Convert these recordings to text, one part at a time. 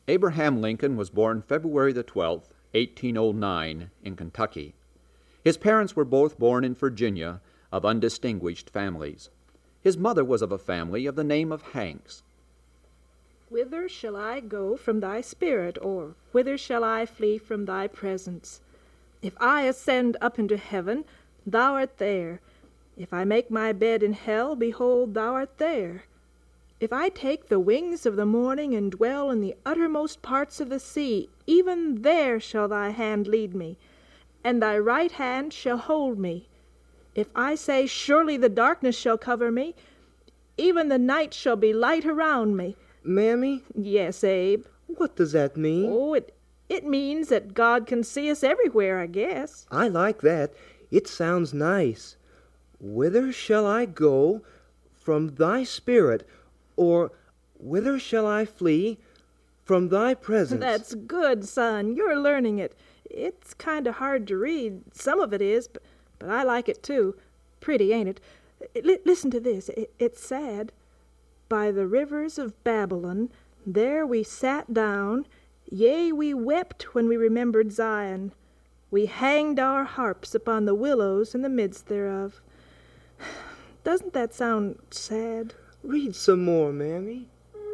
Abraham Lincoln was born February the 12th, 1809, in Kentucky. His parents were both born in Virginia of undistinguished families. His mother was of a family of the name of Hanks. Whither shall I go from thy spirit, or whither shall I flee from thy presence? If I ascend up into heaven, thou art there. If I make my bed in hell, behold, thou art there. If I take the wings of the morning and dwell in the uttermost parts of the sea, even there shall thy hand lead me, and thy right hand shall hold me. If I say, surely the darkness shall cover me, even the night shall be light around me. Mammy? Yes, Abe? What does that mean? Oh, it means that God can see us everywhere, I guess. I like that. It sounds nice. Whither shall I go from thy spirit, or whither shall I flee from thy presence? That's good, son. You're learning it. It's kind of hard to read. Some of it is, but I like it too. Pretty, ain't it? Listen to this. It's sad. By the rivers of Babylon, there we sat down, yea, we wept when we remembered Zion. We hanged our harps upon the willows in the midst thereof. Doesn't that sound sad? Read some more, Mammy.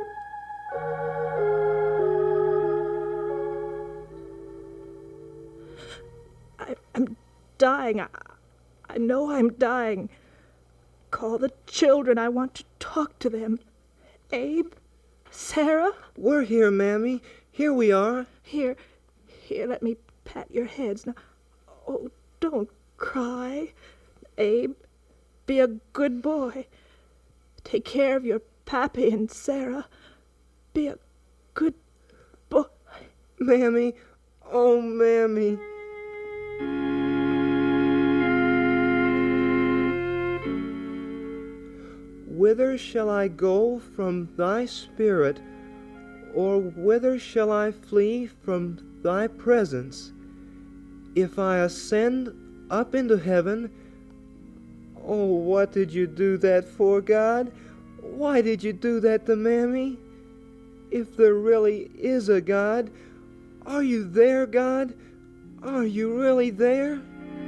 I'm dying. I know I'm dying. Call the children. I want to talk to them. Abe? Sarah? We're here, Mammy. Here we are. Here, let me pat your heads. Now, oh, don't cry. Abe, be a good boy. Take care of your pappy and Sarah. Be a good boy. Mammy. Oh, Mammy. Whither shall I go from thy spirit, or whither shall I flee from thy presence? If I ascend up into heaven, oh, what did you do that for, God? Why did you do that to Mammy? If there really is a God, are you there, God? Are you really there?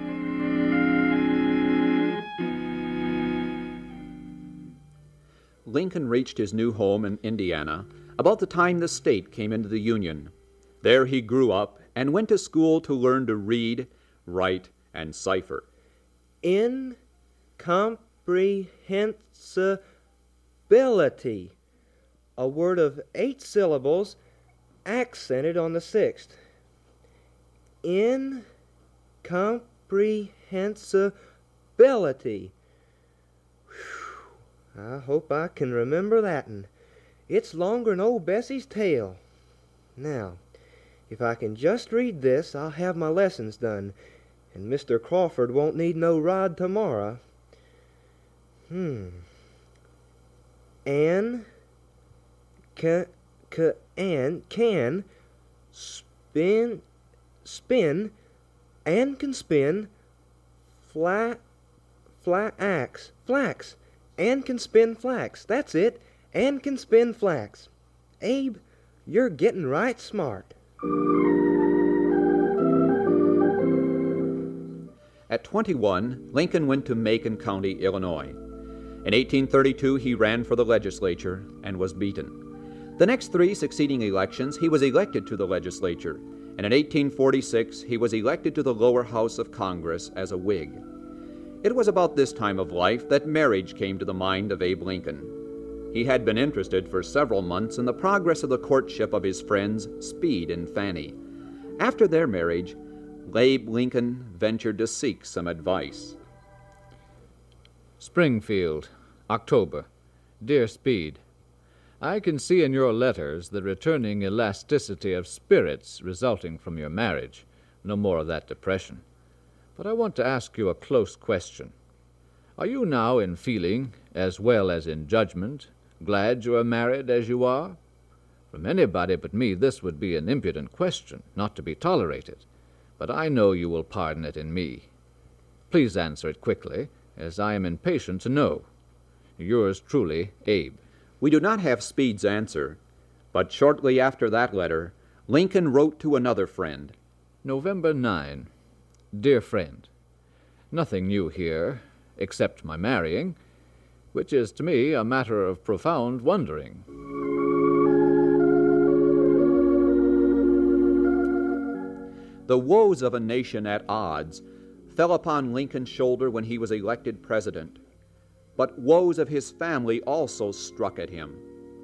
Lincoln reached his new home in Indiana about the time the state came into the Union. There he grew up and went to school to learn to read, write, and cipher. Incomprehensibility, a word of 8 syllables accented on the 6th. Incomprehensibility. I hope I can remember that'n. It's longer'n old Bessie's tail. Now, if I can just read this, I'll have my lessons done, and Mr. Crawford won't need no rod tomorrow. Can spin, and can spin flax, and can spin flax. That's it, and can spin flax. Abe, you're getting right smart. At 21, Lincoln went to Macon County, Illinois. In 1832, he ran for the legislature and was beaten. The next 3 succeeding elections, he was elected to the legislature, and in 1846, he was elected to the lower house of Congress as a Whig. It was about this time of life that marriage came to the mind of Abe Lincoln. He had been interested for several months in the progress of the courtship of his friends Speed and Fanny. After their marriage, Abe Lincoln ventured to seek some advice. Springfield, October. Dear Speed, I can see in your letters the returning elasticity of spirits resulting from your marriage. No more of that depression. But I want to ask you a close question. Are you now in feeling, as well as in judgment, glad you are married as you are? From anybody but me this would be an impudent question, not to be tolerated. But I know you will pardon it in me. Please answer it quickly, as I am impatient to know. Yours truly, Abe. We do not have Speed's answer. But shortly after that letter, Lincoln wrote to another friend. November 9. Dear friend, nothing new here, except my marrying, which is to me a matter of profound wondering. The woes of a nation at odds fell upon Lincoln's shoulder when he was elected president, but woes of his family also struck at him.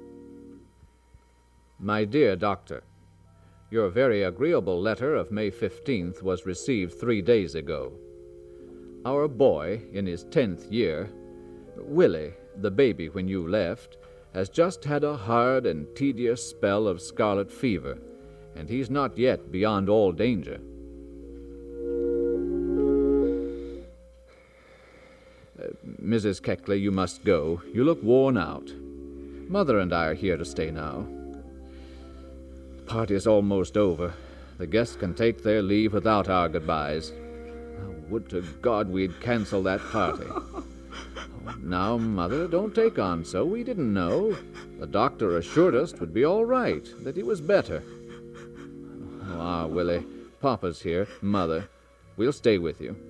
My dear Doctor, your very agreeable letter of May 15th was received 3 days ago. Our boy, in his 10th year, Willie, the baby when you left, has just had a hard and tedious spell of scarlet fever, and he's not yet beyond all danger. Mrs. Keckley, you must go. You look worn out. Mother and I are here to stay now. The party is almost over. The guests can take their leave without our goodbyes. Would to God we'd cancel that party. Now, Mother, don't take on so. We didn't know. The doctor assured us 'twould be all right, that he was better. Willie, Papa's here. Mother, we'll stay with you.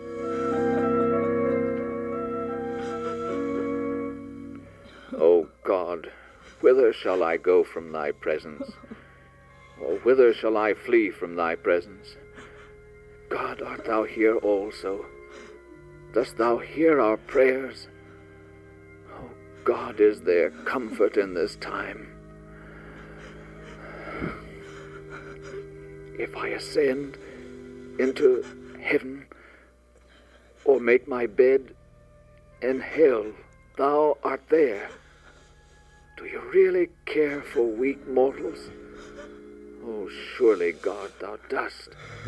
O God, whither shall I go from thy presence? Or whither shall I flee from thy presence? God, art thou here also? Dost thou hear our prayers? O God, is there comfort in this time? If I ascend into heaven, or make my bed in hell, thou art there. Do you really care for weak mortals? Oh, surely, God, thou dost.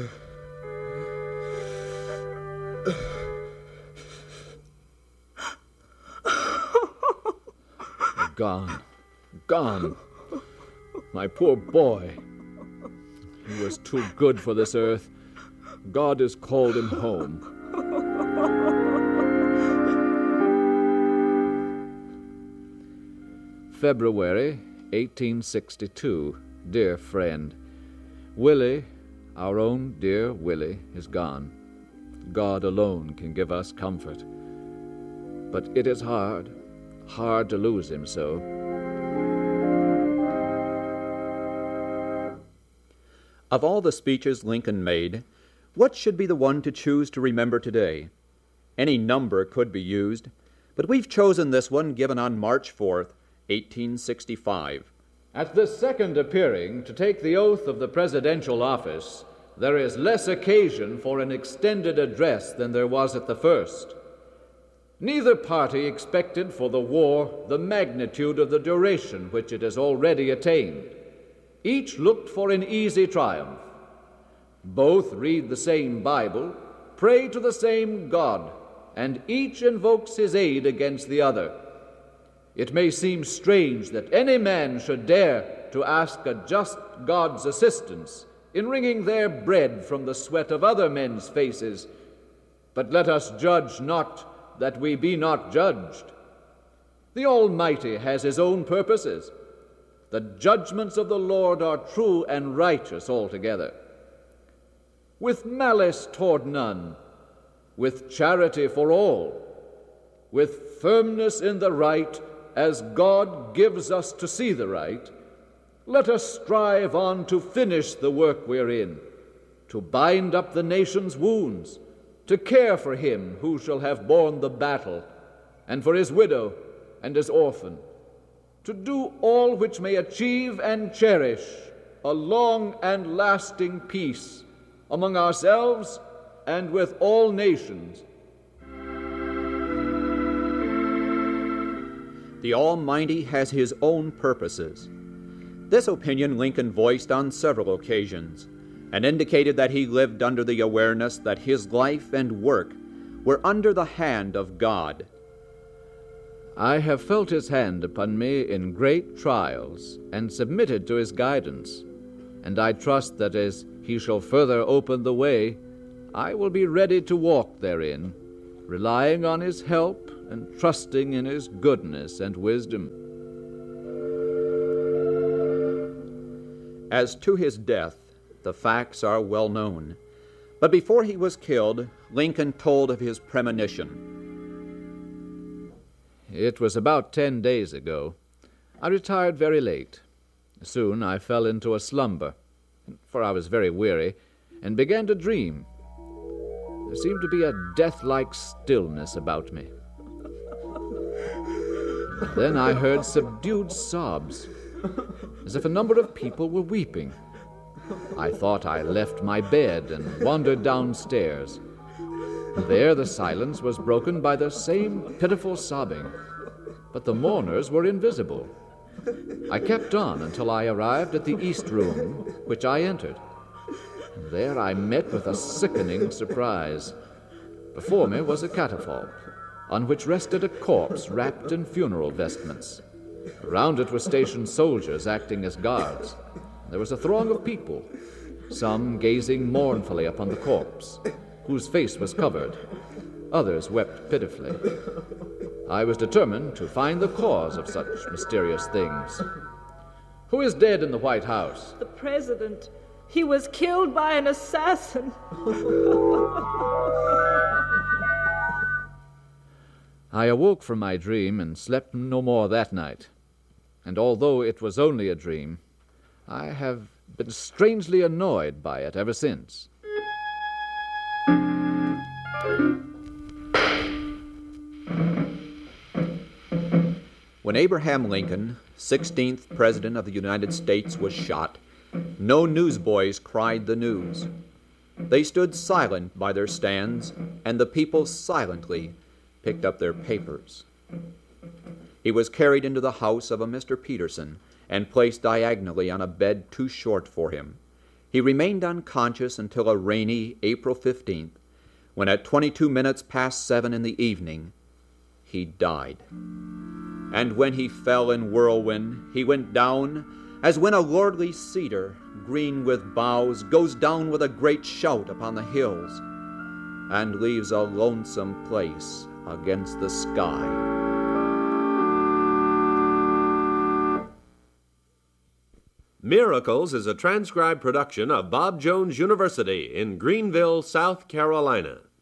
Gone. My poor boy. He was too good for this earth. God has called him home. February 1862. Dear friend, Willie, our own dear Willie, is gone. God alone can give us comfort. But it is hard to lose him so. Of all the speeches Lincoln made, what should be the one to choose to remember today? Any number could be used, but we've chosen this one given on March 4th, 1865. At the second appearing to take the oath of the presidential office, there is less occasion for an extended address than there was at the first. Neither party expected for the war the magnitude of the duration which it has already attained. Each looked for an easy triumph. Both read the same Bible, pray to the same God, and each invokes his aid against the other. It may seem strange that any man should dare to ask a just God's assistance in wringing their bread from the sweat of other men's faces, but let us judge not that we be not judged. The Almighty has his own purposes. The judgments of the Lord are true and righteous altogether. With malice toward none, with charity for all, with firmness in the right, as God gives us to see the right, let us strive on to finish the work we're in, to bind up the nation's wounds, to care for him who shall have borne the battle, and for his widow and his orphan, to do all which may achieve and cherish a long and lasting peace among ourselves and with all nations. The Almighty has his own purposes. This opinion Lincoln voiced on several occasions, and indicated that he lived under the awareness that his life and work were under the hand of God. I have felt his hand upon me in great trials, and submitted to his guidance, and I trust that as he shall further open the way, I will be ready to walk therein, relying on his help and trusting in his goodness and wisdom. As to his death, the facts are well known. But before he was killed, Lincoln told of his premonition. It was about 10 days ago. I retired very late. Soon I fell into a slumber, for I was very weary, and began to dream. There seemed to be a death-like stillness about me. Then I heard subdued sobs, as if a number of people were weeping. I thought I left my bed and wandered downstairs. There the silence was broken by the same pitiful sobbing, but the mourners were invisible. I kept on until I arrived at the East Room, which I entered. There I met with a sickening surprise. Before me was a catafalque, on which rested a corpse wrapped in funeral vestments. Around it were stationed soldiers acting as guards. There was a throng of people, some gazing mournfully upon the corpse, whose face was covered. Others wept pitifully. I was determined to find the cause of such mysterious things. Who is dead in the White House? The president. He was killed by an assassin. I awoke from my dream and slept no more that night. And although it was only a dream, I have been strangely annoyed by it ever since. When Abraham Lincoln, 16th President of the United States, was shot, no newsboys cried the news. They stood silent by their stands, and the people silently picked up their papers. He was carried into the house of a Mr. Peterson and placed diagonally on a bed too short for him. He remained unconscious until a rainy April 15th, when at 22 minutes past 7 in the evening, he died. And when he fell in whirlwind, he went down as when a lordly cedar, green with boughs, goes down with a great shout upon the hills, and leaves a lonesome place against the sky. Miracles is a transcribed production of Bob Jones University in Greenville, South Carolina.